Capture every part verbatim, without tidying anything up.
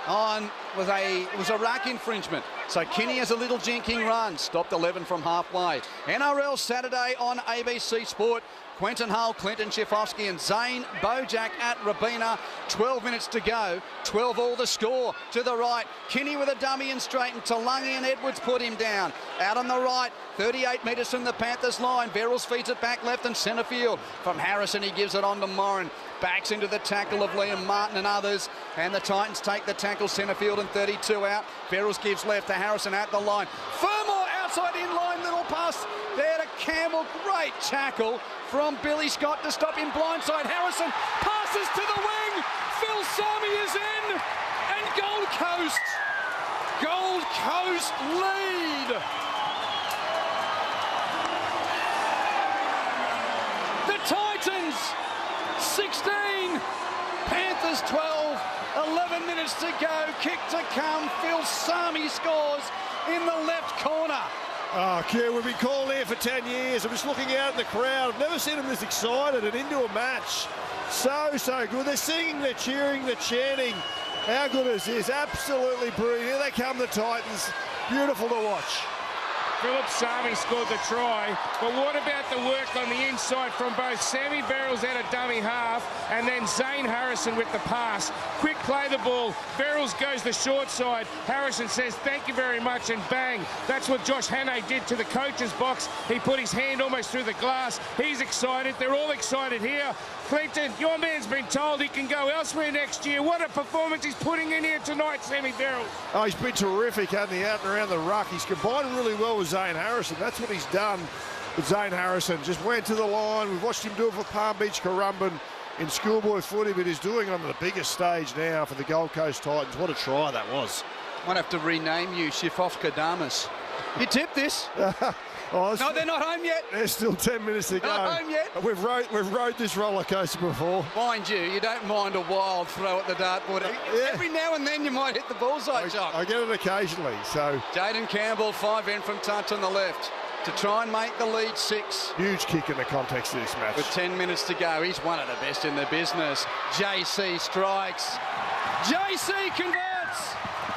on was a it was a rack infringement. So Kinney has a little jinking run, stopped eleven from halfway. N R L Saturday on A B C Sport. Quentin Hull, Clinton Schifofsky and Zane Bojack at Robina. twelve minutes to go. twelve all the score. To the right, Kinney with a dummy and straighten. Talangi and Edwards put him down. Out on the right, thirty-eight metres from the Panthers line. Verrills feeds it back left and centre field. From Harrison, he gives it on to Moran. Backs into the tackle of Liam Martin and others. And the Titans take the tackle centre field and thirty-two out. Verrills gives left to Harrison at the line. Fermor outside in line, little pass there to Campbell. Great tackle from Billy Scott to stop him blindside. Harrison passes to the wing. Phil Sami is in. And Gold Coast, Gold Coast lead. The Titans sixteen, Panthers twelve, eleven minutes to go, kick to come. Phil Sami scores in the left corner. Oh, Q, we've been calling here for ten years. I'm just looking out in the crowd. I've never seen them this excited and into a match. So, so good. They're singing, they're cheering, they're chanting. How good is this? Absolutely brilliant. Here they come, the Titans. Beautiful to watch. Philip Sami scored the try, but what about the work on the inside from both Sammy Verrills out of dummy half and then Zane Harrison with the pass? Quick play the ball, Verrills goes the short side, Harrison says thank you very much and bang. That's what Josh Hannay did to the coach's box. He put his hand almost through the glass. He's excited, they're all excited here. Clinton, your man's been told he can go elsewhere next year. What a performance he's putting in here tonight, Sammy Verrills. Oh, he's been terrific, hasn't he, out and around the ruck. He's combined really well with Zane Harrison. That's what he's done with Zane Harrison. Just went to the line. We've watched him do it for Palm Beach Currumbin in schoolboy footy, but he's doing it on the biggest stage now for the Gold Coast Titans. What a try that was. Might have to rename you Schifofka-Damas. You tipped this. Oh, no, they're not home yet. There's still ten minutes to go. Not home yet. We've rode, we've rode this roller coaster before. Mind you, you don't mind a wild throw at the dartboard. Yeah. Every now and then you might hit the bullseye, I, Jock. I get it occasionally, so. Jaden Campbell, five in from touch on the left to try and make the lead six. Huge kick in the context of this match. With ten minutes to go, he's one of the best in the business. J C strikes. J C converts.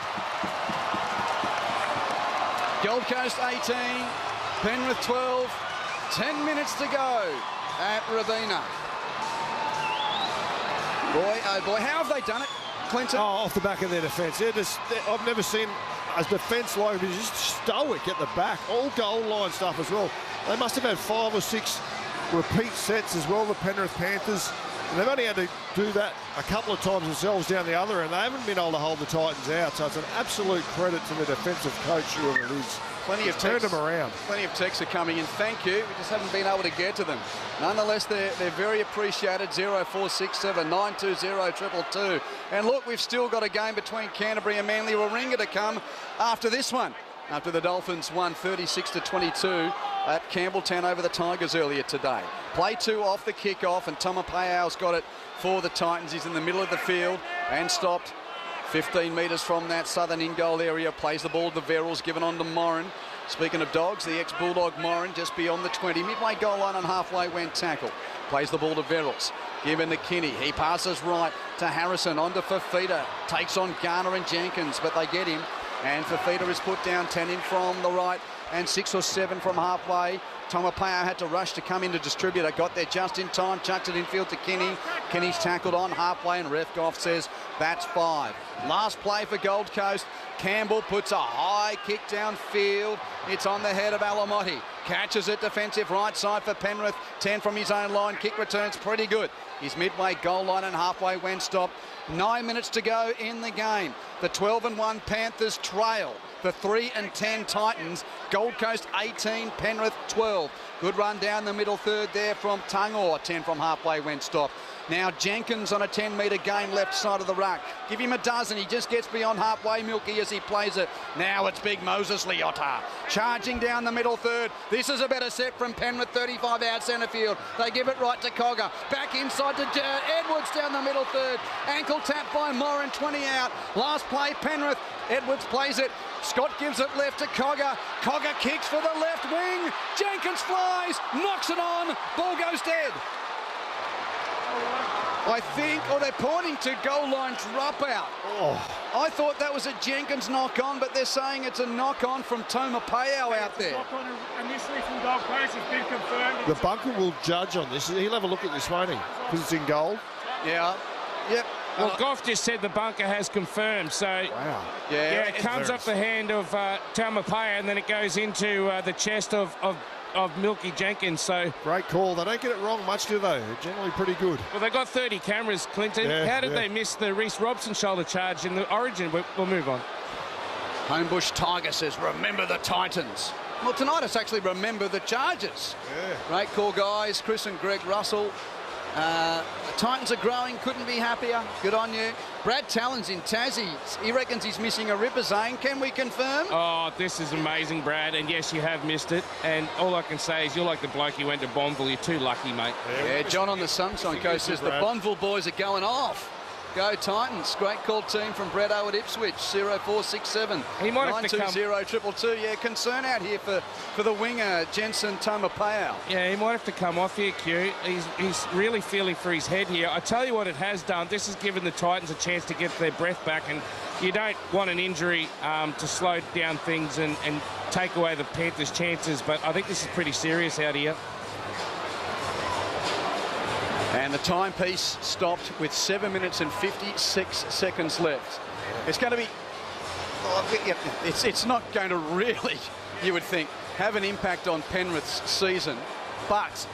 Gold Coast eighteen. Penrith twelve, ten minutes to go at Robina. Boy, oh boy, how have they done it, Clinton? Oh, off the back of their defence. They're just, they're, I've never seen a defence like it. Just stoic at the back. All goal line stuff as well. They must have had five or six repeat sets as well, the Penrith Panthers. And they've only had to do that a couple of times themselves down the other end. They haven't been able to hold the Titans out, so it's an absolute credit to the defensive coach, whoever it is. Plenty of turned texts, them around. Plenty of texts are coming in. Thank you. We just haven't been able to get to them. Nonetheless, they're, they're very appreciated. zero four six seven nine two zero two two two. And look, we've still got a game between Canterbury and Manly Warringah to come after this one. After the Dolphins won thirty-six to twenty-two at Campbelltown over the Tigers earlier today. Play two off the kick-off, and Tomapao's got it for the Titans. He's in the middle of the field and stopped fifteen metres from that southern in-goal area. Plays the ball to Verrills, given on to Moran. Speaking of dogs, the ex-Bulldog Moran just beyond the twenty. Midway goal line and halfway when tackled. Plays the ball to Verrills. Given to Kinney. He passes right to Harrison. On to Fafita. Takes on Garner and Jenkins, but they get him. And Fafita is put down ten in from the right and six or seven from halfway. Tomapao had to rush to come in to distributor. Got there just in time. Chucked it infield to Kinney. Kinney's tackled on halfway and ref Goff says that's five. Last play for Gold Coast. Campbell puts a high kick downfield. It's on the head of Alamotti. Catches it defensive right side for Penrith. ten from his own line. Kick returns pretty good. He's midway goal line and halfway when stopped. Nine minutes to go in the game. The twelve and one Panthers trail the three and ten Titans. Gold Coast eighteen, Penrith twelve. Good run down the middle third there from Tungor. ten from halfway when stopped. Now Jenkins on a ten metre game left side of the ruck. Give him a dozen. He just gets beyond halfway, Milky, as he plays it. Now it's big Moses Leota charging down the middle third. This is a better set from Penrith, thirty-five out centre field. They give it right to Cogger. Back inside to uh, Edwards down the middle third. Ankle tap by Moran, twenty out. Last play, Penrith. Edwards plays it. Scott gives it left to Cogger. Cogger kicks for the left wing. Jenkins flies, knocks it on. Ball goes dead. I think, or they're pointing to goal line dropout. Oh. I thought that was a Jenkins knock-on, but they're saying it's a knock-on from Tomapeo out there. Knock-on initially from goal post has been confirmed. The bunker will judge on this. He'll have a look at this, won't he? Because it's in goal. Yeah. Yep. Well, Goff just said the bunker has confirmed, so Wow. Yeah, yeah, it comes off the hand of uh, Tomapeo, and then it goes into uh, the chest of, of of Milky Jenkins. So, Great call. They don't get it wrong much, do they? They're generally pretty good. well, they got thirty cameras, Clinton. Yeah, How did yeah. they miss the Reece Robson shoulder charge in the Origin? We'll, we'll move on. Homebush Tiger says, remember the Titans. Well, tonight it's actually remember the Chargers. Yeah. Great call, guys. Chris and Greg Russell. Uh, the Titans are growing. Couldn't be happier. Good on you. Brad Talon's in Tassie. He reckons he's missing a ripper, Zane. Can we confirm? Oh, this is amazing, Brad. And yes, you have missed it. And all I can say is you're like the bloke who went to Bonville. You're too lucky, mate. Yeah, John on the Sunshine Coast says the Brad. Bonville boys are going off. Go Titans. Great call team from Brett O at Ipswich. zero four six seven He might have nine to two come- zero triple two. Yeah, concern out here for, for the winger, Jensen Tomapeo. Yeah, he might have to come off here, Q. He's, he's really feeling for his head here. I tell you what it has done. This has given the Titans a chance to get their breath back, and you don't want an injury um, to slow down things and, and take away the Panthers' chances, but I think this is pretty serious out here. And the timepiece stopped with seven minutes and fifty-six seconds left. It's going to be... oh, yeah, it's, it's not going to really, you would think, have an impact on Penrith's season. But,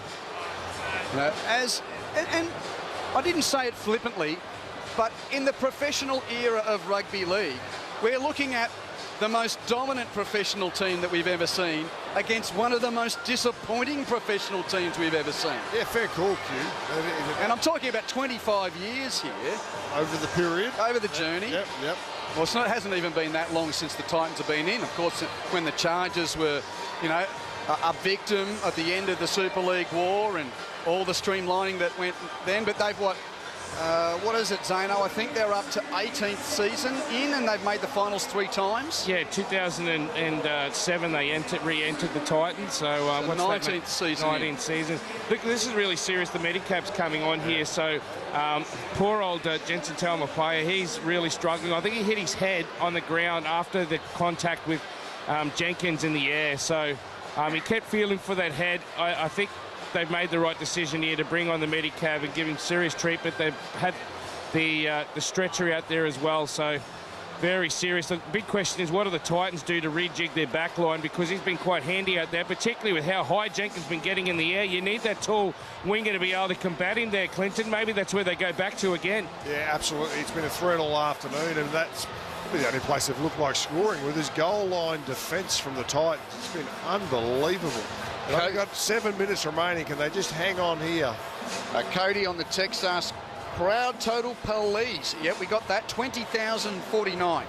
you know, as... And, and I didn't say it flippantly, but in the professional era of rugby league, we're looking at the most dominant professional team that we've ever seen against one of the most disappointing professional teams we've ever seen. Yeah, fair call, Q. And I'm talking about twenty-five years here, Over the period. over the journey. Yep, yep. Well, it's not, it hasn't even been that long since the Titans have been in. Of course, when the Chargers were, you know, a, a victim at the end of the Super League war and all the streamlining that went then. But they've, what, uh, what is it, Zano? I think they're up to eighteenth season in, and they've made the finals three times. Yeah, two thousand seven they entered, re-entered the Titans. So, uh, So what's that, nineteenth mate? season, nineteenth season. Look, this is really serious. The Medicap's coming on here. So, um, poor old uh, Jensen Tomapeo, he's really struggling. I think he hit his head on the ground after the contact with um, Jenkins in the air. So, um, he kept feeling for that head. I, I think they've made the right decision here to bring on the Medicab and give him serious treatment. They've had the uh, the stretcher out there as well, so very serious. The big question is, what do the Titans do to rejig their back line, because he's been quite handy out there, particularly with how high Jenkins been getting in the air. You need that tall winger to be able to combat him there, Clinton. Maybe that's where they go back to again. Yeah, absolutely. It's been a threat all afternoon, and that's probably the only place they've looked like scoring. With his goal line defence from the Titans, it's been unbelievable. They've only got seven minutes remaining. Can they just hang on here? Uh, Cody on the text asks, crowd total police. Yep, we got that. twenty thousand forty-nine.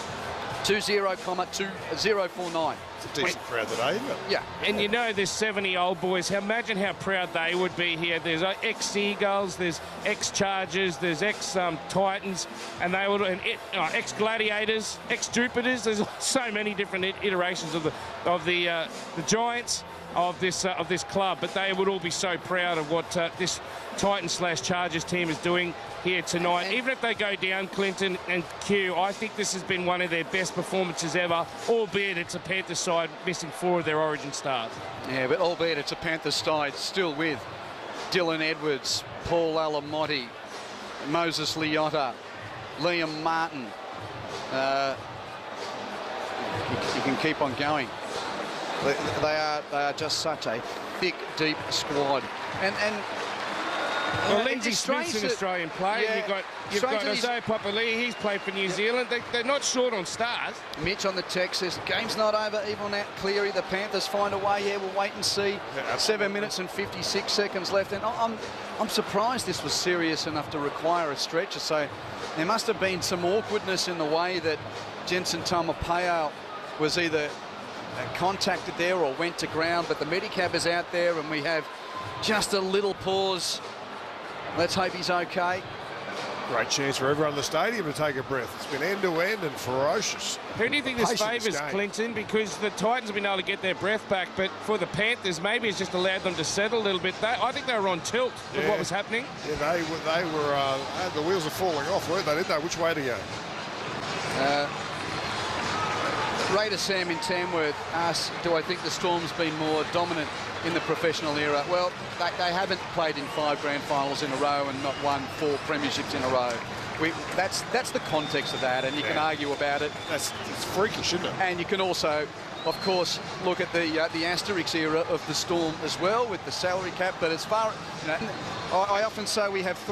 two zero comma two zero four nine. It's a decent crowd today, isn't it? Yeah. And you know, there's seventy old boys. How, imagine how proud they would be here. There's uh, ex-Seagulls, there's ex-Chargers, there's ex-Titans, and they would, and it, uh, ex-Gladiators, ex-Jupiters. There's so many different iterations of the of the uh, the Giants of this uh, of this club, but they would all be so proud of what uh, this Titans slash Chargers team is doing here tonight. Even if they go down, Clinton and Q, I think this has been one of their best performances ever, albeit it's a Panthers side missing four of their Origin stars. Yeah, but albeit it's a Panthers side still with Dylan Edwards, Paul Alamotti, Moses Leota, Liam Martin. Uh, you, you can keep on going. They, they are they are just such a thick, deep squad. And and Well, uh, Lindsay it's Smith's strange an that- Australian player. yeah, You've got, you've strange got that he's- Isaiah Papali'i. He's played for New Zealand. They, they're not short on stars. Mitch on the text says, game's not over, even out Cleary. The Panthers find a way. Yeah, we'll wait and see. absolutely. Seven minutes and fifty-six seconds left. And I'm, I'm surprised this was serious enough to require a stretcher. So there must have been some awkwardness in the way that Jensen Tomapeo was either contacted there or went to ground. But the Medicab is out there, and we have just a little pause. Let's hope he's okay. Great chance for everyone in the stadium to take a breath. It's been end-to-end and ferocious. Who do you think this Patient favours, game. Clinton? Because the Titans have been able to get their breath back, but for the Panthers, maybe it's just allowed them to settle a little bit. They, I think they were on tilt with Yeah. what was happening. Yeah, they were, they were uh, the wheels are falling off, weren't they? Didn't know which way to go. Uh, Raider Sam in Tamworth asks, do I think the Storm's been more dominant in the professional era? Well, they, they haven't played in five grand finals in a row and not won four premierships in a row. We, that's that's the context of that, and you yeah. can argue about it. That's it's freakish, isn't it? And you can also, of course, look at the uh, the Asterix era of the Storm as well with the salary cap. But as far, you know, I, I often say we have three